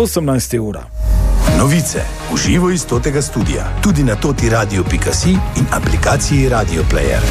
18 ura. Novice v živo iz totega studia, tudi na totiradio.si in aplikaciji Radio Player.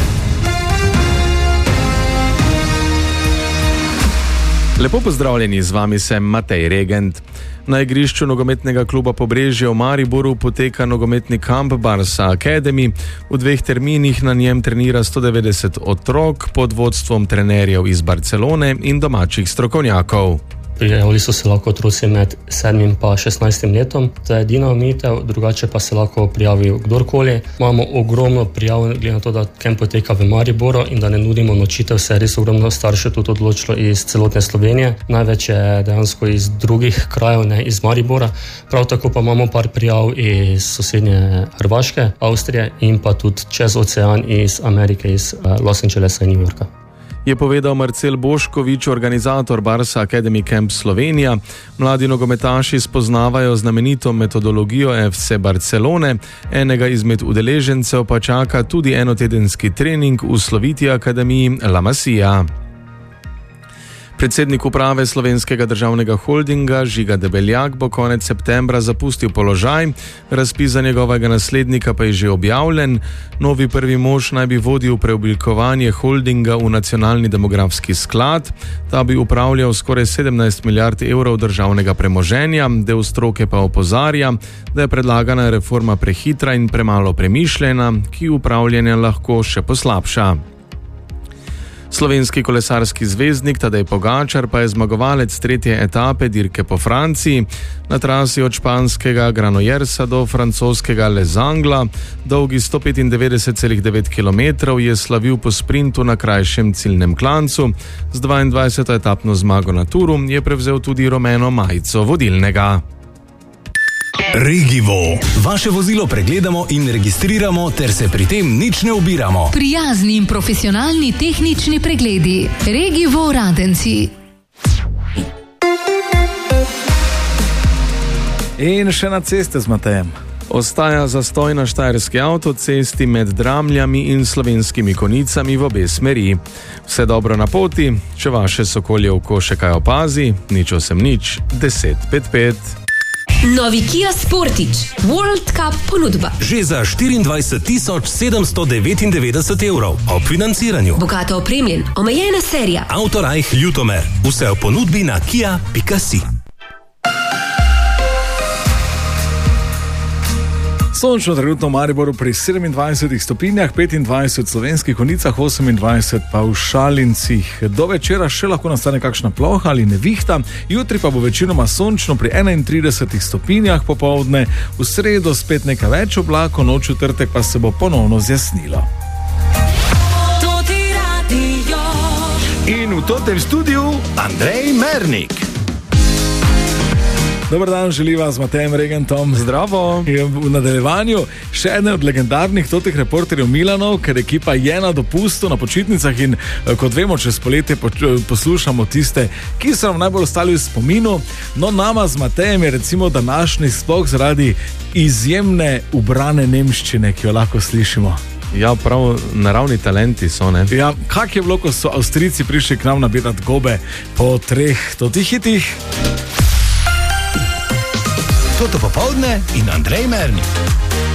Lepo pozdravljeni, z vami sem Matej Regent. Na igrišču nogometnega kluba Pobrežje v Mariboru poteka nogometni kamp Barsa Academy. V 2 terminih na njem trenira 190 otrok pod vodstvom trenerjev iz Barcelone in domačih strokovnjakov. Prijavili so se lahko otroci med 7 in 16 letom, to je edina omejitev, drugače pa se lahko prijavi kdorkoli. Imamo ogromno prijav, glede na to, da kamp poteka v Mariboru in da ne nudimo nočitev, se je res ogromno staršev tudi odločilo iz celotne Slovenije. Največ je dejansko iz drugih krajev, ne iz Maribora. Prav tako pa imamo par prijav iz sosednje Hrvaške, Avstrije in pa tudi čez ocean iz Amerike, iz Los Angelesa in New Yorka. Je povedal Marcel Boškovič, organizator Barsa Academy Camp Slovenija. Mladi nogometaši spoznavajo znamenito metodologijo FC Barcelone, enega izmed udeležencev pa čaka tudi enotedenski trening v sloviti akademiji La Masia. Predsednik uprave Slovenskega državnega holdinga Žiga Debeljak bo konec septembra zapustil položaj, razpis za njegovega naslednika pa je že objavljen. Novi prvi mož naj bi vodil preoblikovanje holdinga v nacionalni demografski sklad. Ta bi upravljal skoraj 17 milijard evrov državnega premoženja, del stroke pa opozarja, da je predlagana reforma prehitra in premalo premišljena, ki upravljanje lahko še poslabša. Slovenski kolesarski zvezdnik Tadej Pogačar pa je zmagovalec 3. etape dirke po Franciji. Na trasi od španskega Granollерса do francoskega Les Angles, dolgi 195,9 km, je slavil po sprintu na krajšem ciljnem klancu. Z 22. etapno zmago na Turu je prevzel tudi rumeno majico vodilnega. Regivo. Vaše vozilo pregledamo in registriramo, ter se pri tem nič ne ubiramo. Prijazni in profesionalni tehnični pregledi. Regivo Radenci. In še na ceste z Matejem. Ostaja zastoj na štajerski avtocesti med Dramljami in Slovenskimi Konicami v obe smeri. Vse dobro na poti, če vaše sokolje oko še kaj opazi, nič 1055. Novi Kia Sportage World Cup ponudba. Že za 24.799 evrov ob financiranju. Bogato opremljen, omejena serija. Autorajh Ljutomer. Vse v ponudbi na kia.si. Sončno trenutno v Mariboru pri 27 stopinjah, 25 v Slovenskih Konicah, 28 pa v Šalincih. Do večera še lahko nastane kakšna ploha ali nevihta, jutri pa bo večinoma sončno pri 31 stopinjah popoldne, v sredo spet nekaj več oblakov, noč v četrtek pa se bo ponovno zjasnilo. In v totem studiu Andrej Mernik. Dobar dan, želiva z Matejem Regentom. Zdravo. V nadaljevanju še eden od legendarnih totih reporterjev Milanov, ker ekipa je na dopustu, na počitnicah in kot vemo, čez poletje poslušamo tiste, ki so nam najbolj ostali v spominu. No, nama z Matejem je recimo današnji sploh zaradi izjemne ubrane nemščine, ki jo lahko slišimo. Ja, prav naravni talenti so, ne? Ja, kak je bilo, ko so Avstrijci prišli k nam nabirati gobe po 3 totih hitih? Toto popoldne in Andrej Mernik.